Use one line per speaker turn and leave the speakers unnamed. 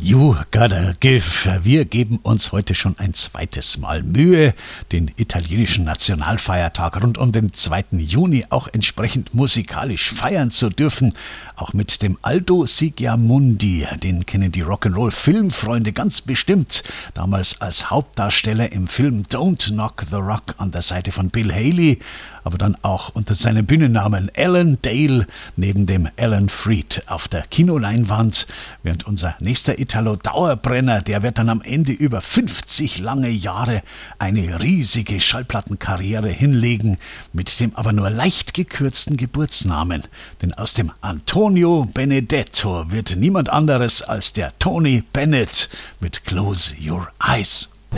You gotta give. Wir geben uns heute schon ein zweites Mal Mühe, den italienischen Nationalfeiertag rund um den 2. Juni auch entsprechend musikalisch feiern zu dürfen. Auch mit dem Aldo Sigiamundi, den kennen die Rock'n'Roll-Filmfreunde ganz bestimmt. Damals als Hauptdarsteller im Film Don't Knock the Rock an der Seite von Bill Haley, aber dann auch unter seinem Bühnennamen Alan Dale neben dem Alan Freed auf der Kinoleinwand. Während unser nächster Italo-Dauerbrenner, der wird dann am Ende über 50 lange Jahre eine riesige Schallplattenkarriere hinlegen, mit dem aber nur leicht gekürzten Geburtsnamen. Denn aus dem Antonio Benedetto wird niemand anderes als der Tony Bennett mit Close Your Eyes.